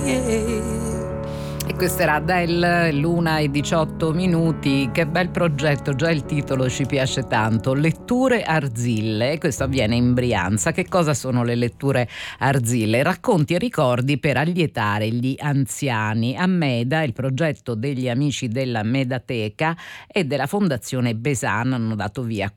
E questa era Adele, l'1:18. Che bel progetto, già il titolo ci piace tanto. Letture Arzille, questo avviene in Brianza. Che cosa sono le letture Arzille? Racconti e ricordi per allietare gli anziani. A Meda, il progetto degli amici della Medateca e della Fondazione Besana hanno dato via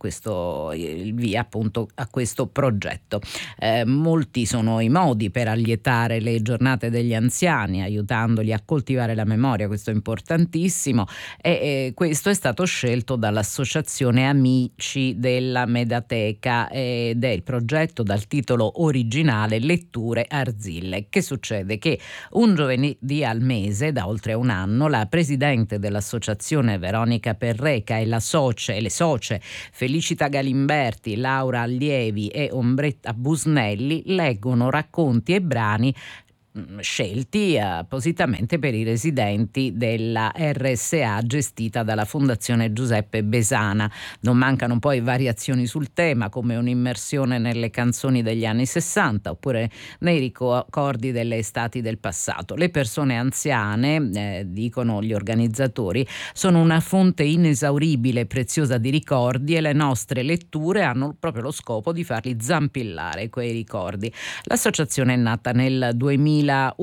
appunto a questo progetto. Molti sono i modi per allietare le giornate degli anziani, aiutandoli a coltivare la memoria, questo è importantissimo, e questo è stato scelto dall'associazione Amici della Medateca ed è il progetto dal titolo originale Letture Arzille. Che succede? Che un giovedì al mese, da oltre un anno, la presidente dell'associazione Veronica Perreca e le socie Felicita Galimberti, Laura Allievi e Ombretta Busnelli leggono racconti e brani scelti appositamente per i residenti della RSA gestita dalla Fondazione Giuseppe Besana. Non mancano poi variazioni sul tema, come un'immersione nelle canzoni degli anni 60 oppure nei ricordi delle estati del passato. Le persone anziane, dicono gli organizzatori, sono una fonte inesauribile e preziosa di ricordi e le nostre letture hanno proprio lo scopo di farli zampillare quei ricordi. L'associazione è nata nel 2011,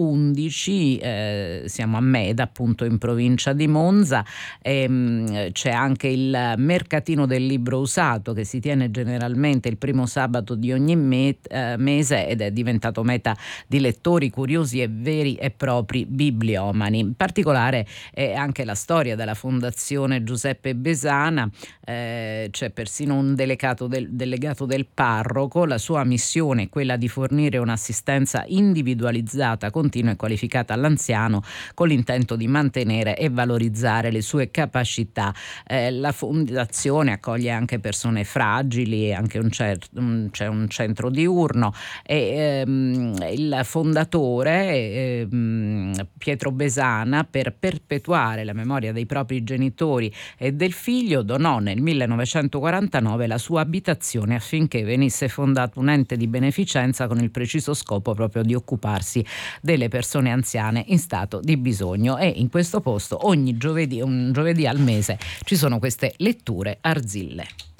siamo a Meda, appunto in provincia di Monza. C'è anche il mercatino del libro usato che si tiene generalmente il primo sabato di ogni mese ed è diventato meta di lettori curiosi e veri e propri bibliomani. In particolare è anche la storia della Fondazione Giuseppe Besana, c'è persino un delegato del parroco. La sua missione è quella di fornire un'assistenza individualizzata, continua e qualificata all'anziano con l'intento di mantenere e valorizzare le sue capacità. La fondazione accoglie anche persone fragili, anche c'è un centro diurno e il fondatore Pietro Besana, per perpetuare la memoria dei propri genitori e del figlio, donò nel 1949 la sua abitazione affinché venisse fondato un ente di beneficenza con il preciso scopo proprio di occuparsi delle persone anziane in stato di bisogno. E in questo posto un giovedì al mese ci sono queste letture Arzille.